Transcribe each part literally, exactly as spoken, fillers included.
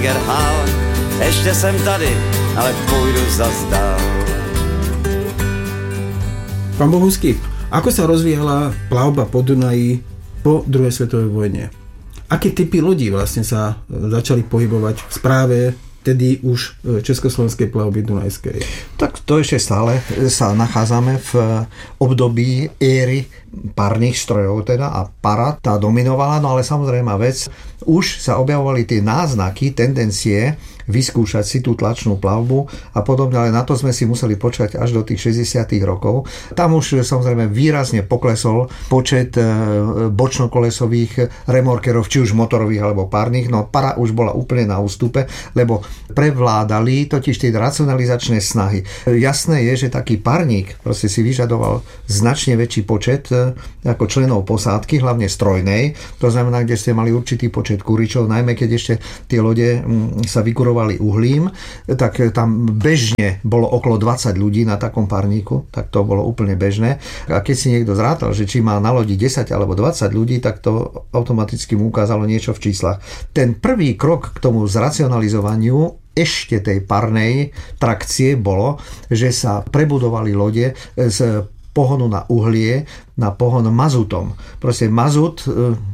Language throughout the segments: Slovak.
Gerhál, ešte sem tady, ale pôjdu zas dál. Pán Bohusky, ako sa rozvíjala plavba po Dunaji po druhej svetovej vojne? Aké typy lodí vlastne sa začali pohybovať v správe tedy už československej plavby dunajskej? Tak to ešte stále sa nachádzame v období éry parných strojov teda a para tá dominovala, no ale samozrejme vec, už sa objavovali tie náznaky, tendencie vyskúšať si tú tlačnú plavbu a podobne, ale na to sme si museli počkať až do tých šesťdesiatych rokov. Tam už samozrejme výrazne poklesol počet bočnokolesových remorkerov, či už motorových alebo párnych, no para už bola úplne na ústupe, lebo prevládali totiž tie racionalizačné snahy. Jasné je, že taký parník proste si vyžadoval značne väčší počet ako členov posádky, hlavne strojnej, to znamená, kde ste mali určitý počet kuričov, najmä keď ešte tie lode sa vykurovali uhlím, tak tam bežne bolo okolo dvadsať ľudí na takom parníku, tak to bolo úplne bežné. A keď si niekto zrátal, že či má na lodi desať alebo dvadsať ľudí, tak to automaticky mu ukázalo niečo v číslach. Ten prvý krok k tomu zracionalizovaniu ešte tej parnej trakcie bolo, že sa prebudovali lode z pohonu na uhlie na pohon mazutom. Proste mazut,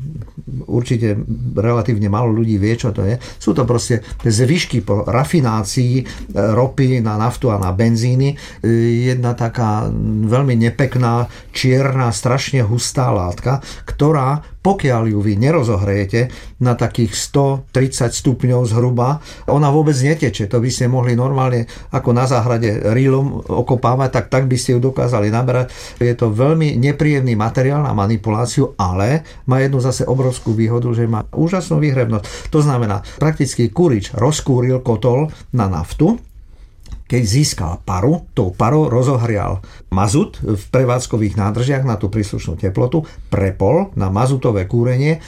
určite relatívne málo ľudí vie, čo to je. Sú to proste zvyšky po rafinácii ropy na naftu a na benzíny. Jedna taká veľmi nepekná, čierna, strašne hustá látka, ktorá, pokiaľ ju vy nerozohrejete na takých stotridsať stupňov zhruba, ona vôbec neteče. To by ste mohli normálne ako na záhrade rýlom okopávať, tak tak by ste ju dokázali naberať. Je to veľmi nepríjemný materiál na manipuláciu, ale má jednu zase obrovskú výhodu, že má úžasnú výhrebnosť. To znamená, prakticky kurič rozkúril kotol na naftu, keď získal paru, tou parou rozohrial mazut v prevádzkových nádržiach na tú príslušnú teplotu, prepol na mazutové kúrenie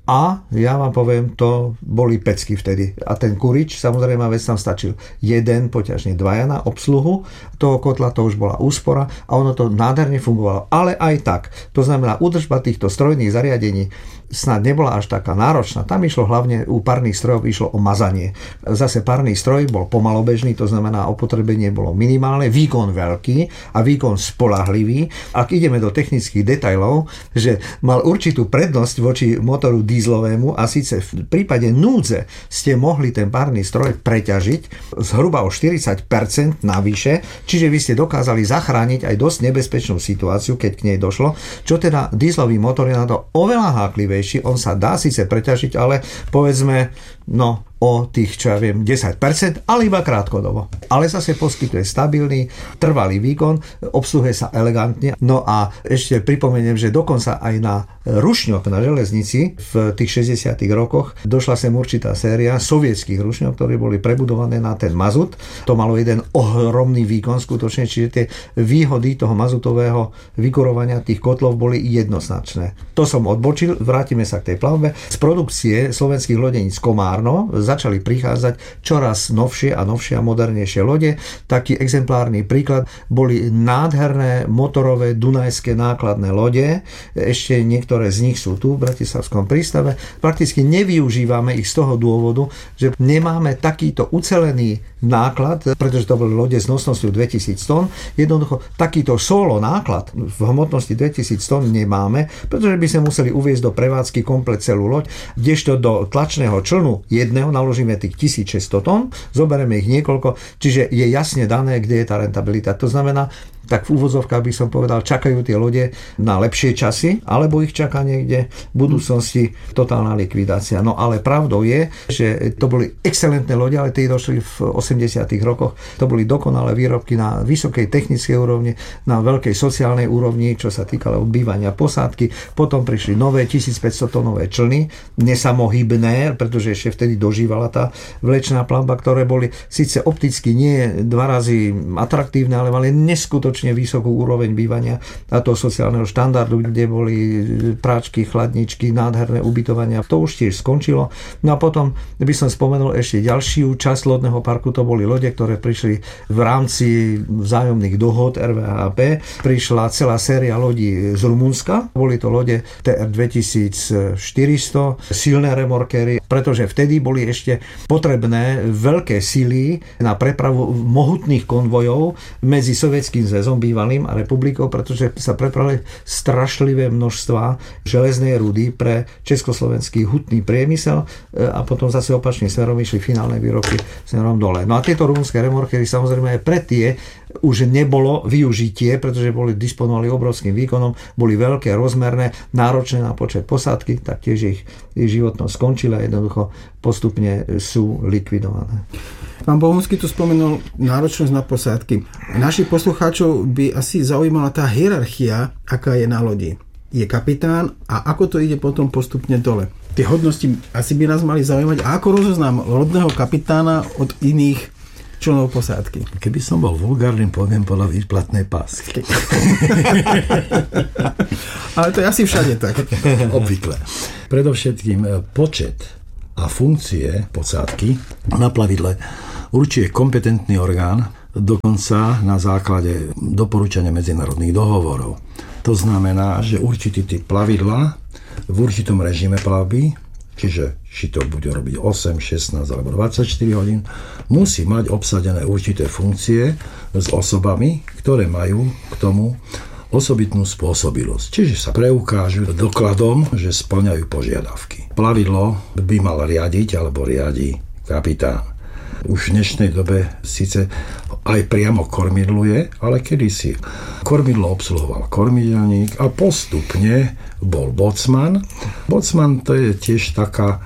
a ja vám poviem, to boli pecky vtedy. A ten kurič, samozrejme, vec tam stačil jeden, poťažne dvaja na obsluhu toho kotla, to už bola úspora a ono to nádherne fungovalo. Ale aj tak, to znamená, údržba týchto strojných zariadení snad nebola až taká náročná. Tam išlo hlavne, u parných strojov išlo o mazanie. Zase parný stroj bol pomalobežný, to znamená, opotrebenie bolo minimálne, výkon veľký a výkon spolahlivý. Ak ideme do technických detailov, že mal určitú prednosť voči motoru dízlovému a síce v prípade núdze ste mohli ten parný stroj preťažiť zhruba o štyridsať percent navyše, čiže vy ste dokázali zachrániť aj dosť nebezpečnú situáciu, keď k nej došlo, čo teda dízlový motor je na to oveľa háklivejší. On sa dá síce preťažiť, ale povedzme, no o tých, čo ja viem, desať percent, ale iba krátkodobo. Ale zase poskytuje stabilný, trvalý výkon, obsluhuje sa elegantne. No a ešte pripomeniem, že dokonca aj na rušňok na železnici v tých šesťdesiatych rokoch došla sem určitá séria sovietských rušňok, ktoré boli prebudované na ten mazut. To malo jeden ohromný výkon skutočne, čiže tie výhody toho mazutového vykurovania tých kotlov boli jednoznačné. To som odbočil, vrátime sa k tej plavbe. Z produkcie slovenských lodeníc Komárno začali prichádzať čoraz novšie a novšie a modernejšie lode. Taký exemplárny príklad boli nádherné motorové dunajské nákladné lode. Ešte niektoré z nich sú tu v Bratislavskom prístave. Prakticky nevyužívame ich z toho dôvodu, že nemáme takýto ucelený náklad, pretože to boli lode s nosnosťou dvetisíc tón. Jednoducho takýto solo náklad v hmotnosti dvetisíc tón nemáme, pretože by sme museli uviesť do prevádzky komplet celú loď, kdežto do tlačného člnu jedného naložíme tých tisícšesťsto tón, zoberieme ich niekoľko, čiže je jasne dané, kde je tá rentabilita. To znamená, tak v úvodzovkách by som povedal, čakajú tie lode na lepšie časy, alebo ich čaká niekde v budúcnosti totálna likvidácia. No ale pravdou je, že to boli excelentné lode, ale tie došli v osemdesiatych rokoch. To boli dokonalé výrobky na vysokej technickej úrovni, na veľkej sociálnej úrovni, čo sa týkalo bývania posádky. Potom prišli nové tisícpäťsto tónové člny, nesamohybné, pretože ešte vtedy dožívala tá vlečná plavba, ktoré boli síce opticky nie dva razy atraktívne, ale mali neskutočne dostatočne vysokú úroveň bývania a toho sociálneho štandardu, kde boli práčky, chladničky, nádherné ubytovania. To už tiež skončilo. No a potom by som spomenul ešte ďalšiu časť lodného parku, to boli lode, ktoré prišli v rámci vzájomných dohod er vé há pé. Prišla celá séria lodí z Rumunska. Boli to lode té er dvetisícštyristo, silné remorkéry, pretože vtedy boli ešte potrebné veľké sily na prepravu mohutných konvojov medzi Sovietským zväzom bývalým a republikou, pretože sa prepravili strašlivé množstva železnej rudy pre československý hutný priemysel a potom zase opačným smerom išli finálne výrobky smerom dole. No a tieto rumunské remorkery samozrejme aj pre tie už nebolo využitie, pretože boli disponovali obrovským výkonom, boli veľké, rozmerné, náročné na počet posádky, tak tiež ich, ich životnosť skončila, jednoducho postupne sú likvidované. Pán Bohunský tu spomenul náročnosť na posádky. Našich poslucháčov by asi zaujímala tá hierarchia, aká je na lodi. Je kapitán a ako to ide potom postupne dole. Tie hodnosti asi by nás mali zaujímať. A ako rozoznám lodného kapitána od iných členov posádky? Keby som bol vulgárnym, poviem podľa výplatnej pásky. Ale to je asi všade tak. Obvykle. Predovšetkým počet a funkcie posádky na plavidle určuje kompetentný orgán, dokonca na základe doporučania medzinárodných dohovorov. To znamená, že určitý typ plavidla v určitom režime plavby, čiže či to bude robiť osem, šestnásť alebo dvadsaťštyri hodín, musí mať obsadené určité funkcie s osobami, ktoré majú k tomu osobitnú spôsobilosť. Čiže sa preukážu dokladom, že spĺňajú požiadavky. Plavidlo by mal riadiť alebo riadi kapitán. Už v dnešnej dobe síce aj priamo kormidluje, ale kedysi kormidlo obsluhoval kormidelník a postupne bol bocman. Bocman to je tiež taká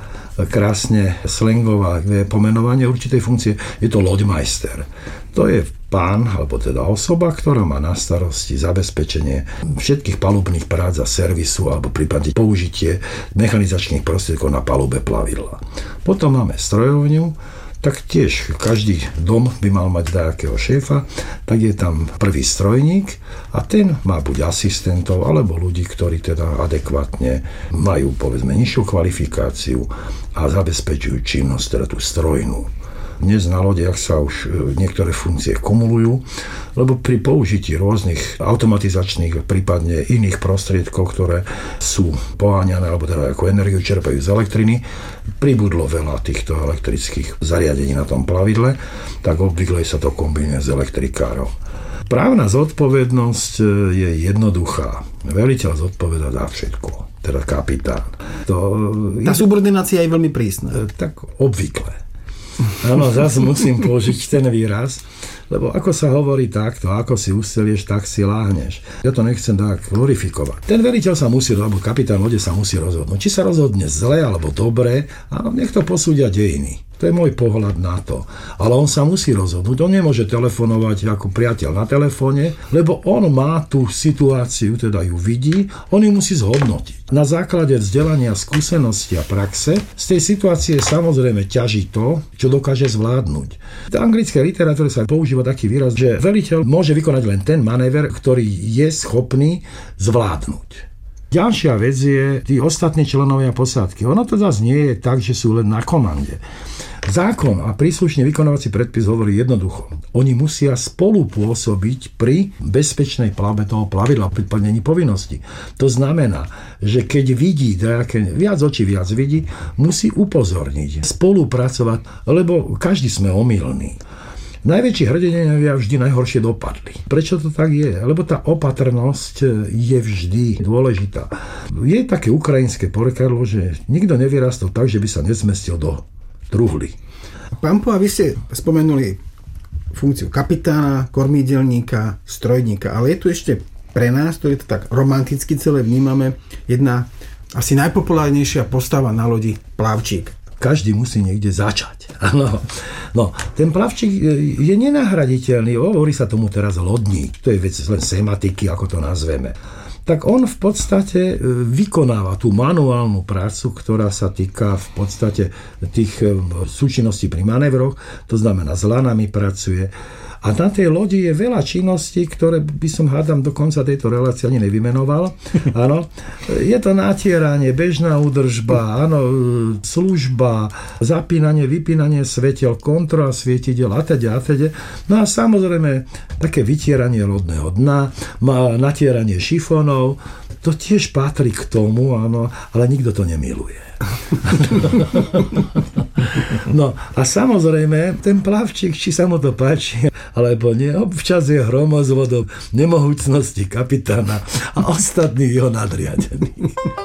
krásne slangová pomenovanie určitej funkcie. Je to loďmajster. To je pán, alebo teda osoba, ktorá má na starosti zabezpečenie všetkých palubných prác a servisu alebo prípadne použitie mechanizačných prostriedkov na palube plavidla. Potom máme strojovňu, tak tiež každý dom by mal mať nejakého šéfa, tak je tam prvý strojník a ten má buď asistentov, alebo ľudí, ktorí teda adekvátne majú, povedzme, nižšiu kvalifikáciu a zabezpečujú činnosť, teda tú strojnú. Dnes na lodiach sa už niektoré funkcie kumulujú, lebo pri použití rôznych automatizačných, prípadne iných prostriedkov, ktoré sú poháňané, alebo teda ako energiu čerpajú z elektriny, pribudlo veľa týchto elektrických zariadení na tom plavidle, tak obvykle sa to kombinuje s elektrikárov. Právna zodpovednosť je jednoduchá. Veliteľ zodpoveda za všetko, teda kapitán. To Tá je... subordinácia je veľmi prísna. Tak obvykle. Áno, zase musím použiť ten výraz, lebo ako sa hovorí takto, ako si ustelieš, tak si láhneš. Ja to nechcem tak glorifikovať. Ten veliteľ sa musí, alebo kapitán lode sa musí rozhodnúť. Či sa rozhodne zle, alebo dobre, a nech to posúdia dejiny. To je môj pohľad na to. Ale on sa musí rozhodnúť. On nemôže telefonovať ako priateľ na telefóne, lebo on má tú situáciu, teda ju vidí, on ju musí zhodnotiť. Na základe vzdelania, skúsenosti a praxe z tej situácie samozrejme ťaží to, čo dokáže zvládnuť. V anglickej literatúre sa používa taký výraz, že veliteľ môže vykonať len ten manéver, ktorý je schopný zvládnuť. Ďalšia vec je tí ostatní členovia posádky. Ono to zase nie je tak, že sú len na komande. Zákon a príslušný vykonávací predpis hovorí jednoducho. Oni musia spolupôsobiť pri bezpečnej plavbe toho plavidla, pri plnení povinnosti. To znamená, že keď vidí, viac očí viac vidí, musí upozorniť, spolupracovať, lebo každý sme omylní. Najväčší hrdinovia vždy najhoršie dopadli. Prečo to tak je? Lebo tá opatrnosť je vždy dôležitá. Je také ukrajinské porekadlo, že nikto nevyrastol tak, že by sa nezmestil do truhly. Pán Poha, vy ste spomenuli funkciu kapitána, kormidelníka, strojníka, ale je tu ešte pre nás, ktorý to tak romanticky celé vnímame, jedna asi najpopulárnejšia postava na lodi, plavčík. Každý musí niekde začať. Áno. No, ten plavčík je nenahraditeľný, hovorí sa tomu teraz lodník, to je vec len sematiky, ako to nazveme. Tak on v podstate vykonáva tú manuálnu prácu, ktorá sa týka v podstate tých súčinností pri manévroch, to znamená s lanami pracuje A na tej lodi je veľa činností, ktoré by som hádam do konca tejto relácie ani nevymenoval. Áno, je to natieranie, bežná údržba, áno, služba, zapínanie, vypínanie svetiel, kontrola svietidel a teda a teda. No a samozrejme také vytieranie lodného dna, natieranie šifónov, to tiež patrí k tomu, áno, ale nikto to nemiluje. No a samozrejme, ten plavčík, či sa mu to páči, alebo nie, občas je hromozvodom nemohúcnosti kapitána a ostatných jeho nadriadených.